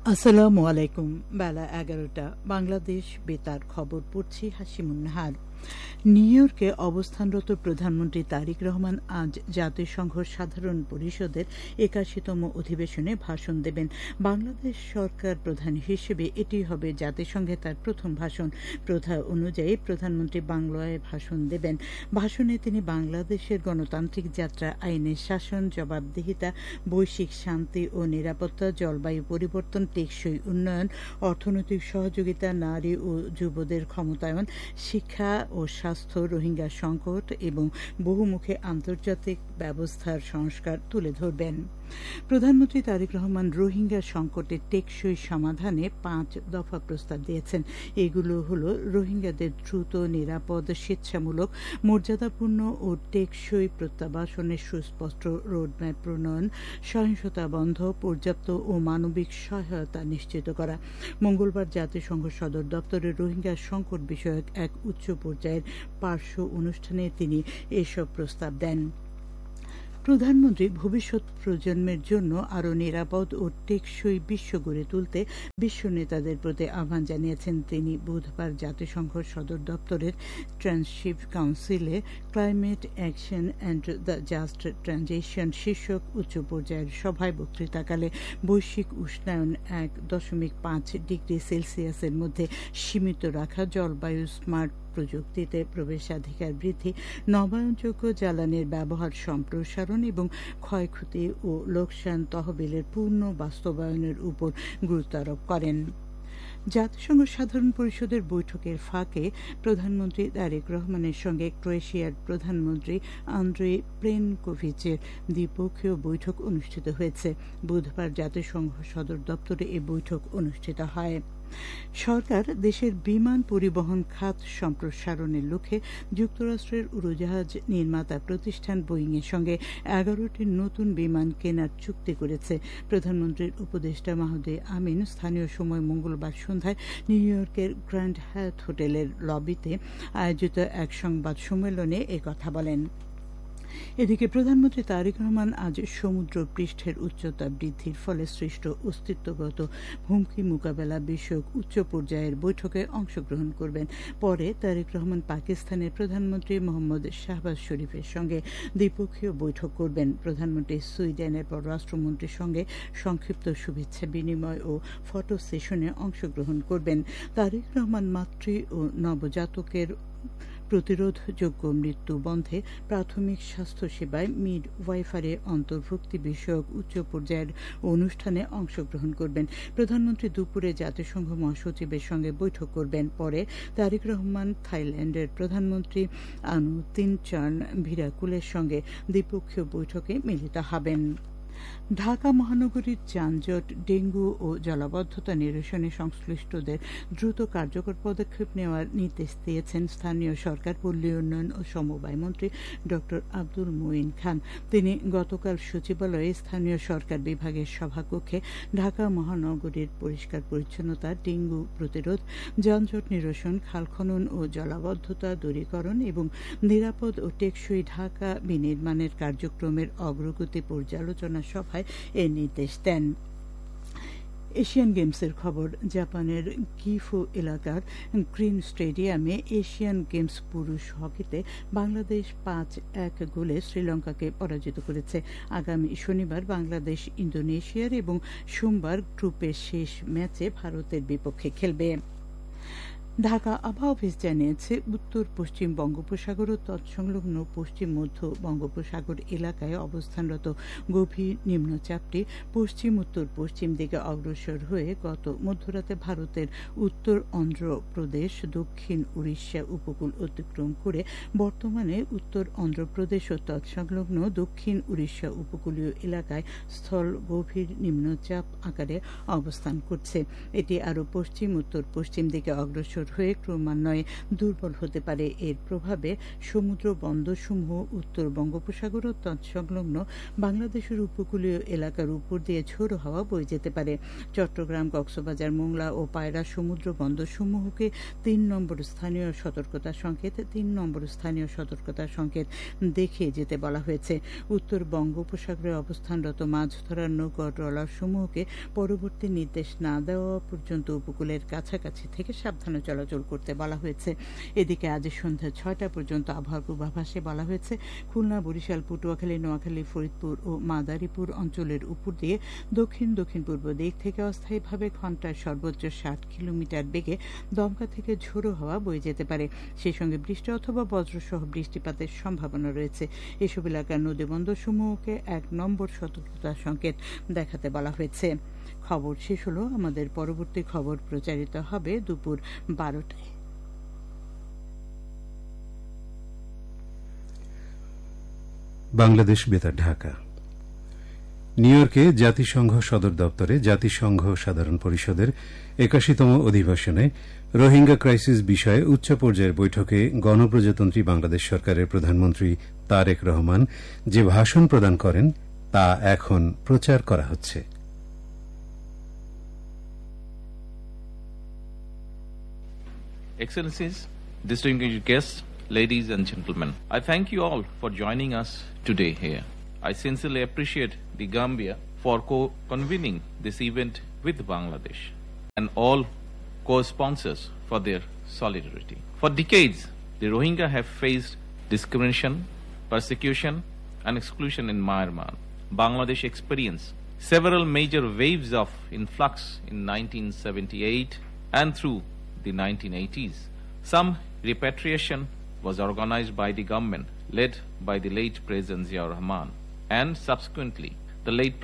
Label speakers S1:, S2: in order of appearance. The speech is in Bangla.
S1: আসসালামু আলাইকুম। বেলা ১১টা বাংলাদেশ বেতার খবর পড়ছি হাসিমুন নাহার। নিউ ইয়র্কে অবস্থানরত প্রধানমন্ত্রী তারেক রহমান আজ জাতিসংঘ সাধারণ পরিষদের ৮১তম অধিবেশনে ভাষণ দেবেন। বাংলাদেশ সরকার প্রধান হিসেবে এটি হবে জাতিসংঘে তার প্রথম ভাষণ। প্রথা অনুযায়ী প্রধানমন্ত্রী বাংলায় ভাষণ দেবেন। ভাষণে তিনি বাংলাদেশের গণতান্ত্রিক যাত্রা, আইনের শাসন, জবাবদিহিতা, বৈশ্বিক শান্তি ও নিরাপত্তা, জলবায়ু পরিবর্তন, টেকসই উন্নয়ন, অর্থনৈতিক সহযোগিতা, নারী ও যুবদের ক্ষমতায়ন, শিক্ষা ও স্বাস্থ্য, রোহিঙ্গা সংকট এবং বহুমুখী আন্তর্জাতিক ব্যবস্থার সংস্কার তুলে ধরবেন। প্রধানমন্ত্রী তারেক রহমান রোহিঙ্গা সংকটের টেকসই সমাধানে ৫ দফা প্রস্তাব দিয়েছেন। এগুলো হল রোহিঙ্গাদের দ্রুত, নিরাপদ, স্বেচ্ছামূলক, মর্যাদাপূর্ণ ও টেকসই প্রত্যাবাসনের সুস্পষ্ট রোডম্যাপ প্রণয়ন, সহিংসতা বন্ধ, পর্যাপ্ত ও মানবিক সহায়তা নিশ্চিত করা। মঙ্গলবার জাতিসংঘ সদর দপ্তরে রোহিঙ্গা সংকট বিষয়ক এক উচ্চ পর্যায়ের পার্শ্ব অনুষ্ঠানে তিনি এসব প্রস্তাব দেন। প্রধানমন্ত্রী ভবিষ্যৎ প্রজন্মের জন্য আরও নিরাপদ ও টেকসই বিশ্ব গড়ে তুলতে বিশ্ব নেতাদের প্রতি আহ্বান জানিয়েছেন। তিনি বুধবার জাতিসংঘ সদর দপ্তরের ট্রান্সশিপ কাউন্সিলে climate action and the just transition শীর্ষক উচ্চ পর্যায়ের সভায় বক্তৃতাকালে বৈশ্বিক উষ্ণায়ন ১.৫ ডিগ্রি সেলসিয়াসের মধ্যে সীমিত রাখা, জলবায়ু স্মার্ট প্রযুক্তিতে প্রবেশাধিকার বৃদ্ধি, নবায়নযোগ্য জ্বালানির ব্যবহার সম্প্রসারণ এবং ক্ষয়ক্ষতি ও লোকসান তহবিলের পূর্ণ বাস্তবায়নের উপর গুরুত্ব আরোপ করেন। জাতিসংঘ সাধারণ পরিষদের বৈঠকের ফাঁকে প্রধানমন্ত্রী তারেক রহমানের সঙ্গে ক্রোয়েশিয়ার প্রধানমন্ত্রী আন্দ্রেই প্লেনকোভিচের দ্বিপক্ষীয় বৈঠক অনুষ্ঠিত হয়েছে। বুধবার জাতিসংঘ সদর দপ্তরে এই বৈঠক অনুষ্ঠিত হয়। সরকার দেশের বিমান পরিবহন খাত সম্প্রসারণের লক্ষ্যে যুক্তরাষ্ট্রের উড়োজাহাজ নির্মাতা প্রতিষ্ঠান বোয়িংয়ের সঙ্গে ১১টি নতুন বিমান কেনার চুক্তি করেছে। প্রধানমন্ত্রীর উপদেষ্টা মাহদি আমিন স্থানীয় সময় মঙ্গলবার সন্ধ্যায় নিউ ইয়র্কের গ্র্যান্ড হায়াত হোটেলের লবিতে আয়োজিত এক সংবাদ সম্মেলনে একথা বলেন। এদিকে প্রধানমন্ত্রী তারেক রহমান আজ সমুদ্র পৃষ্ঠের উচ্চতা বৃদ্ধির ফলে সৃষ্ট অস্তিত্বগত হুমকি মোকাবেলা বিষয়ক উচ্চ পর্যায়ের বৈঠকে অংশগ্রহণ করবেন। পরে তারেক রহমান পাকিস্তানের প্রধানমন্ত্রী মোহাম্মদ শাহবাজ শরীফের সঙ্গে দ্বিপক্ষীয় বৈঠক করবেন। প্রধানমন্ত্রী সুইডেনের পররাষ্ট্রমন্ত্রীর সঙ্গে সংক্ষিপ্ত শুভেচ্ছা বিনিময় ও ফটো সেশনে অংশগ্রহণ করবেন। তারেক রহমান মাতৃ ও নবজাতকের প্রতিরোধযোগ্য মৃত্যু বন্ধে প্রাথমিক স্বাস্থ্যসেবায় মিড ওয়াইফারে অন্তর্ভুক্তি বিষয়ক উচ্চ পর্যায়ের অনুষ্ঠানে অংশগ্রহণ করবেন। প্রধানমন্ত্রী দুপুরে জাতিসংঘ মহাসচিবের সঙ্গে বৈঠক করবেন। পরে তারেক রহমান থাইল্যান্ডের প্রধানমন্ত্রী আনু তিন চান ভিরাকুলের সঙ্গে দ্বিপক্ষীয় বৈঠকে মিলিত হবেন। ঢাকা মহানগরীর যানজট, ডেঙ্গু ও জলাবদ্ধতা নিরসনে সংশ্লিষ্টদের দ্রুত কার্যকর পদক্ষেপ নেওয়ার নির্দেশ দিয়েছেন স্থানীয় সরকার, পল্লী উন্নয়ন ও সমবায় মন্ত্রী ড আব্দুল মুঈন খান। তিনি গতকাল সচিবালয়ে স্থানীয় সরকার বিভাগের সভাকক্ষে ঢাকা মহানগরীর পরিষ্কার পরিচ্ছন্নতা, ডেঙ্গু প্রতিরোধ, যানজট নিরসন, খাল খনন ও জলাবদ্ধতা দূরীকরণ এবং নিরাপদ ও টেকসই ঢাকা বিনির্মাণের কার্যক্রমের অগ্রগতি পর্যালোচনা সভায় এ নির্দেশ দেন। এশিয়ান গেমসের খবর। জাপানের গিফু এলাকার গ্রিন স্টেডিয়ামে এশিয়ান গেমস পুরুষ হকিতে বাংলাদেশ ৫-১ গোলে শ্রীলঙ্কাকে পরাজিত করেছে। আগামী শনিবার বাংলাদেশ ইন্দোনেশিয়ার এবং সোমবার গ্রুপের শেষ ম্যাচে ভারতের বিপক্ষে খেলবে। ঢাকা আবহাওয়া অফিস জানিয়েছে, উত্তর পশ্চিম বঙ্গোপসাগর ও তৎসংলগ্ন পশ্চিম মধ্য বঙ্গোপসাগর এলাকায় অবস্থানরত গভীর নিম্নচাপটি পশ্চিম উত্তর পশ্চিম দিকে অগ্রসর হয়ে গত মধ্যরাতে ভারতের উত্তর অন্ধ্রপ্রদেশ, দক্ষিণ উড়িষ্যা উপকূল অতিক্রম করে বর্তমানে উত্তর অন্ধ্রপ্রদেশ ও তৎসংলগ্ন দক্ষিণ উড়িষ্যা উপকূলীয় এলাকায় স্থল গভীর নিম্নচাপ আকারে অবস্থান করছে। এটি আরও পশ্চিম উত্তর পশ্চিম দিকে অগ্রসর হয়ে ক্রমান্বয়ে দুর্বল হতে পারে। এর প্রভাবে সমুদ্র বন্দরসমূহ উত্তর বঙ্গোপসাগর ও তৎসংলগ্ন বাংলাদেশের উপকূলীয় এলাকার উপর দিয়ে ঝোড়ো হাওয়া বয়ে যেতে পারে। চট্টগ্রাম, কক্সবাজার, মোংলা ও পায়রা সমুদ্র বন্দরসমূহকে ৩ নম্বর স্থানীয় সতর্কতা সংকেত ৩ নম্বর স্থানীয় সতর্কতা সংকেত দেখিয়ে যেতে বলা হয়েছে। উত্তর বঙ্গোপসাগরে অবস্থানরত মাছ ধরার নৌকা ট্রলার সমূহকে পরবর্তী নির্দেশ না দেওয়া পর্যন্ত উপকূলের কাছাকাছি থেকে সাবধানে চলাচল করতে বলা হয়েছে। এদিকে আজ সন্ধ্যা ৬টা পর্যন্ত আবহাওয়ার পূর্বাভাসে বলা হয়েছে খুলনা, বরিশাল, পটুয়াখালী, নোয়াখালী, ফরিদপুর ও মাদারীপুর অঞ্চলের উপর দিয়ে দক্ষিণ পূর্ব দিক থেকে অস্থায়ীভাবে ঘণ্টায় সর্বোচ্চ ৬০ কিলোমিটার বেগে দমকা থেকে ঝোড়ো হাওয়া বয়ে যেতে পারে। সেই সঙ্গে বৃষ্টি অথবা বজ্রসহ বৃষ্টিপাতের সম্ভাবনা রয়েছে। এসব এলাকার নদীবন্দরসমূহকে ১ নম্বর সতর্কতা সংকেত দেখাতে বলা হয়েছে। খবর শেষ হলো। আমাদের পরবর্তী খবর প্রচারিত হবে দুপুর ১২টায়।
S2: বাংলাদেশ বেতার, ঢাকা। নিউ ইয়র্কে জাতিসংঘ সদর দপ্তরে জাতিসংঘ সাধারণ পরিষদের ৮১তম অধিবেশনে রোহিঙ্গা ক্রাইসিস বিষয়ে উচ্চ পর্যায়ের বৈঠকে গণপ্রজাতন্ত্রী বাংলাদেশ সরকারের প্রধানমন্ত্রী তারেক রহমান যে ভাষণ প্রদান করেন তা এখন প্রচার করা হচ্ছে।
S3: Excellencies, distinguished guests, ladies and gentlemen, I thank you all for joining us today here. I sincerely appreciate the Gambia for co-convening this event with Bangladesh and all co-sponsors for their solidarity. For decades, the Rohingya have faced discrimination, persecution and exclusion in Myanmar. Bangladesh experienced several major waves of influx in 1978 and through the 1980s. Some repatriation was organized by the government led by the late President Ziaur Rahman, and subsequently the late